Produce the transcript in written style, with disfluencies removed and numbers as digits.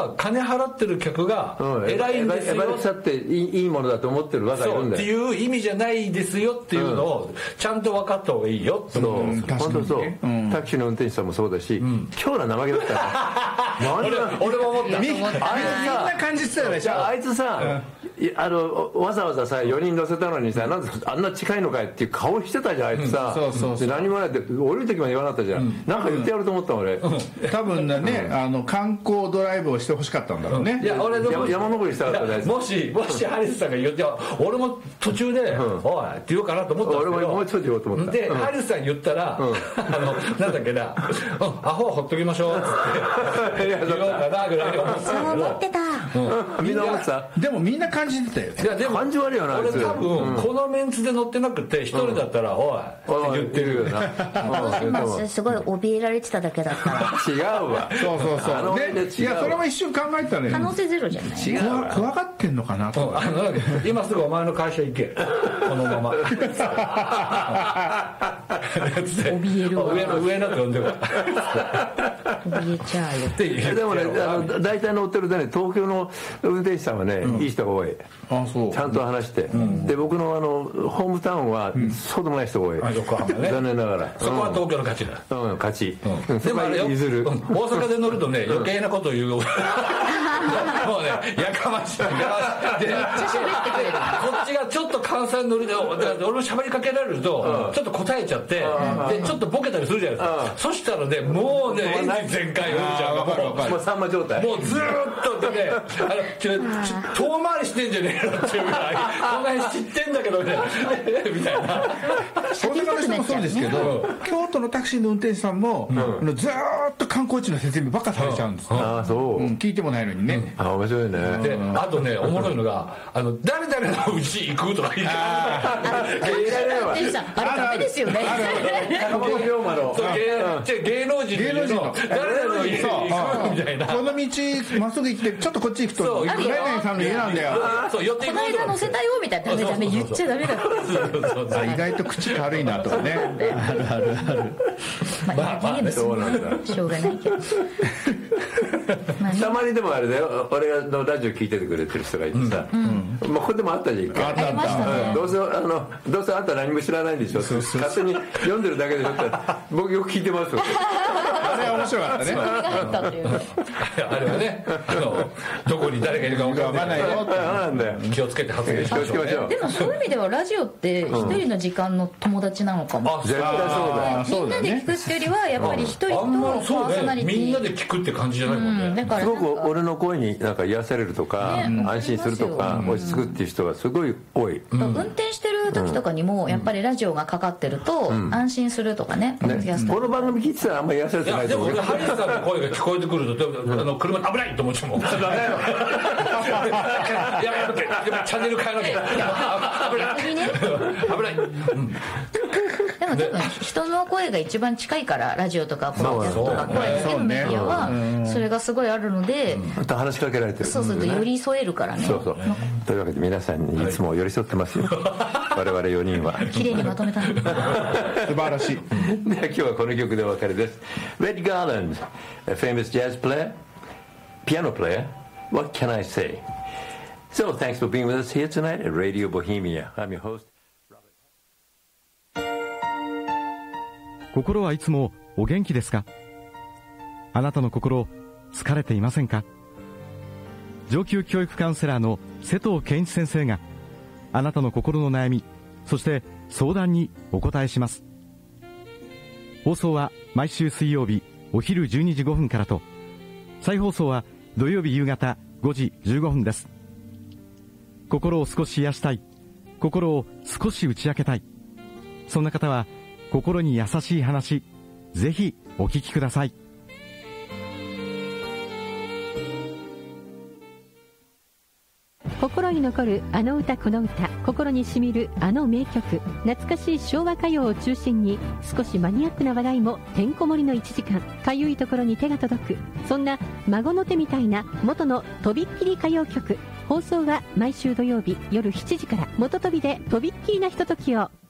は金払ってる客が偉いんですよ、 エバレッサっていいものだと思ってる技がいるんだよ。 そうっていう意味じゃないですよっていうのをちゃんと分かった方がいいよって思うんですよ。 本当そう、タクシーの運転手さんもそうだし、今日の生毛だったら俺も思った。 みんな感じてたよね。 あいつさ、わざわざさ4人乗せたのにさ、なんであんな近いのかいっていう顔してたじゃん、あいつさ。で何もないって降りる時まで言わなかったじゃん。なんか言ってやると思った俺。 多分ね、観光ドライブをしてほしかったんだろうね。 いや俺山登りしたかったね。 もしハリスさんが言って、俺も途中でおいって言おうかなと思ったんですけど、 俺ももうちょっと言おうと思った。 でハリスさんに言ったら、なんだっけな、アホはほっときましょうって言おうかなぐらいに思ってた。 そう思ってた。 みんな思ってた。 でもみんな感じてたよ。 いやでも感じ悪いよな。 俺多分このメンツで乗ってなくて一人だったらおいって言ってるよな。 今すごい怯えられてただけだったら違うわ。 そういやそれも一瞬考えたね。 可能性ゼロじゃない。 違う。怖がってんのかなと。 今すぐお前の会社行け、このまま。 怯えるわ。 上のって呼んでるわ。 怯えちゃうよっていう。 でもね、大体乗ってるでね、東京の運転手さんはね、いい人が多い。ちゃんと話して。で僕のホームタウンはそうでもない人が多い。残念ながら。 そこは東京の勝ちだ。 勝ち。 でもあれよ、大阪で乗るとね、余計なことを言う。もうね、やかましい。めっちゃ喋ってくれる。 こっちがちょっと関西乗りで、俺も喋りかけられると、ちょっと答えちゃって、で、ちょっとボケたりするじゃないですか。そしたらね、もうね、エンジン全開よりちゃんがもうさんま状態。 もうずーっとね、遠回りしてんじゃねえのっていうぐらい、この辺知ってんだけどね、みたいな。 大阪の人もそうですけど、京都のタクシーの運転手さんも、ずーっと観光地の説明ばっかされちゃうんです。 ああ、そう。 聞いてもないのにね。 あ、面白いね。 で、あとね、おもろいのが、誰々のうち行くとか言って。 あれダメですよね。 坂本龍馬の。 芸能人の誰々の家に行くみたいな。 この道まっすぐ行ってちょっとこっち行くと何々さんの家なんだよ。 この間乗せたよみたいな。ダメ言っちゃダメだ。 意外と口軽いなとかね。ある。 まあそうなんだ。しょうがないけど。 たまにでもあれだよ、俺のラジオ聞いててくれてる人がいてさ、まあこれでもあったじゃん一回。 あった。 どうせあんた何も知らないんでしょ。勝手に読んでるだけでしょって。僕よく聞いてますよ。 あれは面白かったね。 あれはね、どこに誰がいるか分からないよ。気をつけて発言しましょう。 でもそういう意味ではラジオって一人の時間の友達なのかも。 絶対そうだよ。 みんなで聞くっていうよりはやっぱり一人とパーソナリティ。 みんなで聞くって感じじゃないもんね。 すごく俺の声になんか癒されるとか安心するとか落ち着くっていう人がすごい多い。 運転してる時とかにもやっぱりラジオがかかってると安心するとかね。この番組聞いてたらあんまり癒されてない。 でも俺ハリスさんの声が聞こえてくると車危ないと思っちゃうもん。やめチャンネル変えなきゃ。危ない。 でも多分人の声が一番近いからラジオとかポッドキャストとか声だけのメディアはそれがすごいあるので、 話しかけられてる。 そうすると寄り添えるからね。 そうというわけで皆さんにいつも寄り添ってますよ。我々4人は。 綺麗にまとめた。素晴らしい。 では今日はこの曲でお別れです。Red Garland, a famous jazz player, piano player. What can I say? So thanks for being with us here tonight at Radio Bohemia. I'm your host. 心はいつもお元気ですか？あなたの心疲れていませんか？上級教育カウンセラーの瀬藤健一先生があなたの心の悩み、そして相談にお答えします。放送は毎週水曜日お昼12時5分からと、再放送は土曜日夕方5時15分です。心を少し癒したい、心を少し打ち明けたい、そんな方は心に優しい話、ぜひお聞きください。 心に残るあの歌この歌、心にしみるあの名曲、懐かしい昭和歌謡を中心に少しマニアックな話題もてんこ盛りの1時間、かゆいところに手が届く、そんな孫の手みたいな元のとびっきり歌謡曲。放送は毎週土曜日夜7時から。元飛びでとびっきりなひとときを。